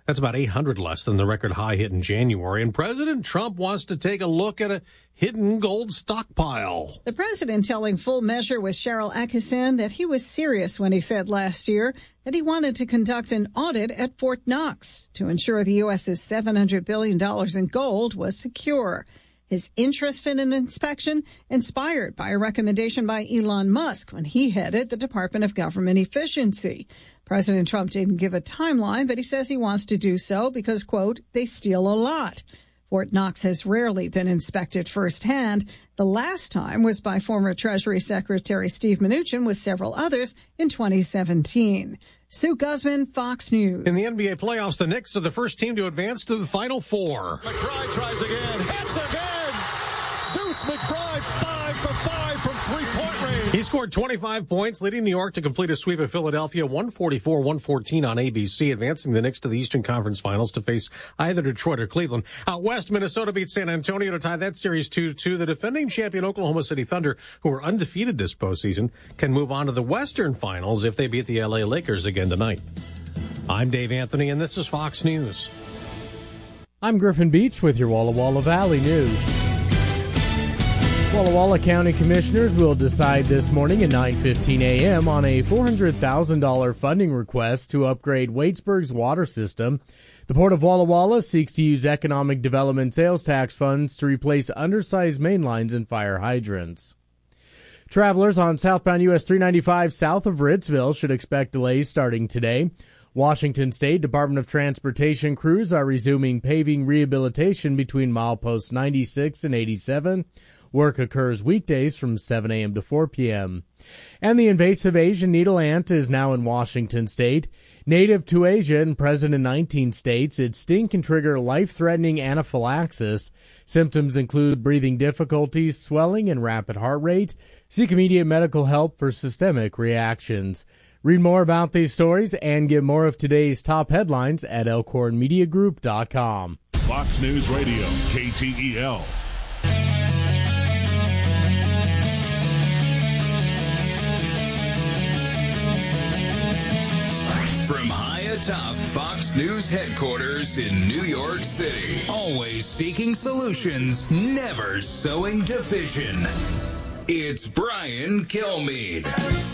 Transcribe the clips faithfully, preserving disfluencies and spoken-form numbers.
That's about eight hundred less than the record high hit in January. And President Trump wants to take a look at a hidden gold stockpile. The president telling Full Measure with Sharyl Attkisson that he was serious when he said last year that he wanted to conduct an audit at Fort Knox to ensure the U S's seven hundred billion dollars in gold was secure. His interest in an inspection inspired by a recommendation by Elon Musk when he headed the Department of Government Efficiency. President Trump didn't give a timeline, but he says he wants to do so because, quote, they steal a lot. Fort Knox has rarely been inspected firsthand. The last time was by former Treasury Secretary Steve Mnuchin with several others in twenty seventeen. Sue Guzman, Fox News. In the N B A playoffs, the Knicks are the first team to advance to the Final Four. McBride tries again, hits again. Deuce McBride, five for five from three-point range. He scored twenty-five points, leading New York to complete a sweep of Philadelphia, one forty-four one fourteen on A B C, advancing the Knicks to the Eastern Conference Finals to face either Detroit or Cleveland. Out west, Minnesota beat San Antonio to tie that series two two. The defending champion Oklahoma City Thunder, who are undefeated this postseason, can move on to the Western Finals if they beat the L A Lakers again tonight. I'm Dave Anthony, and this is Fox News. I'm Griffin Beach with your Walla Walla Valley News. Walla Walla County Commissioners will decide this morning at nine fifteen a.m. on a four hundred thousand dollars funding request to upgrade Waitsburg's water system. The Port of Walla Walla seeks to use economic development sales tax funds to replace undersized main lines and fire hydrants. Travelers on southbound U S three ninety-five south of Ritzville should expect delays starting today. Washington State Department of Transportation crews are resuming paving rehabilitation between mileposts ninety-six and eighty-seven. Work occurs weekdays from seven a.m. to four p.m. And the invasive Asian needle ant is now in Washington State. Native to Asia and present in nineteen states, its sting can trigger life-threatening anaphylaxis. Symptoms include breathing difficulties, swelling, and rapid heart rate. Seek immediate medical help for systemic reactions. Read more about these stories and get more of today's top headlines at elkhorn media group dot com. Fox News Radio, K T E L. From high atop Fox News headquarters in New York City, always seeking solutions, never sowing division. It's Brian Kilmeade.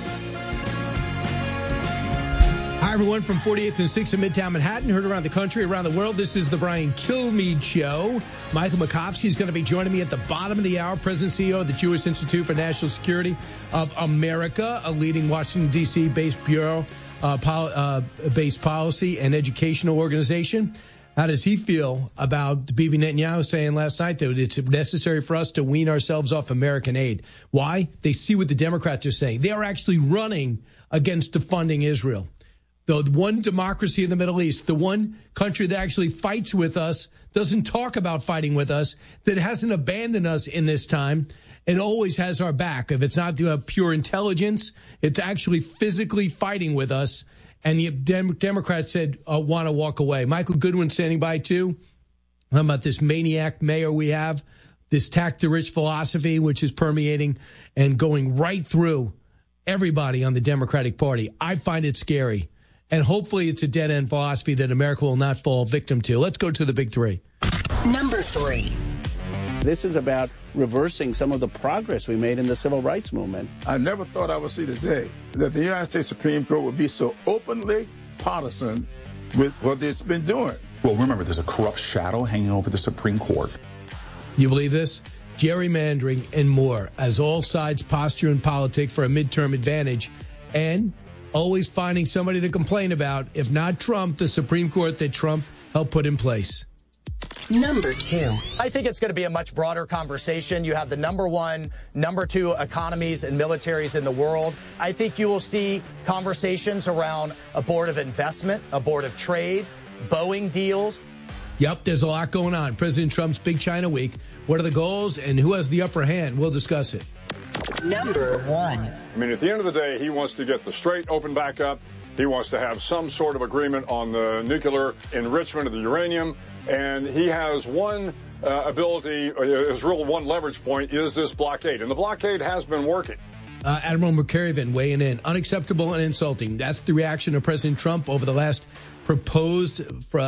Hi, everyone, from forty-eighth and sixth in Midtown Manhattan, heard around the country, around the world. This is the Brian Kilmeade Show. Michael Makovsky is going to be joining me at the bottom of the hour, President and C E O of the Jewish Institute for National Security of America, a leading Washington, D C based bureau, uh, pol- uh, based policy and educational organization. How does he feel about Bibi Netanyahu saying last night that it's necessary for us to wean ourselves off American aid? Why? They see what the Democrats are saying. They are actually running against defunding Israel. The one democracy in the Middle East, the one country that actually fights with us, doesn't talk about fighting with us, that hasn't abandoned us in this time, and always has our back. If it's not uh, pure intelligence, it's actually physically fighting with us. And the Dem- Democrats said, uh, want to walk away. Michael Goodwin standing by, too. How about this maniac mayor we have, this tax-the-rich philosophy, which is permeating and going right through everybody on the Democratic Party. I find it scary. And hopefully it's a dead-end philosophy that America will not fall victim to. Let's go to the big three. Number three. This is about reversing some of the progress we made in the civil rights movement. I never thought I would see the day that the United States Supreme Court would be so openly partisan with what it's been doing. Well, remember, there's a corrupt shadow hanging over the Supreme Court. You believe this? Gerrymandering and more, as all sides posture in politics for a midterm advantage, and always finding somebody to complain about, if not Trump, the Supreme Court that Trump helped put in place. Number two. I think it's going to be a much broader conversation. You have the number one, number two economies and militaries in the world. I think you will see conversations around a board of investment, a board of trade, Boeing deals. Yep, there's a lot going on. President Trump's Big China Week. What are the goals and who has the upper hand? We'll discuss it. Number one. I mean, at the end of the day, he wants to get the Strait opened back up. He wants to have some sort of agreement on the nuclear enrichment of the uranium. And he has one uh, ability, his real one leverage point is this blockade. And the blockade has been working. Uh, Admiral McCarrivan weighing in. Unacceptable and insulting. That's the reaction of President Trump over the last proposed uh,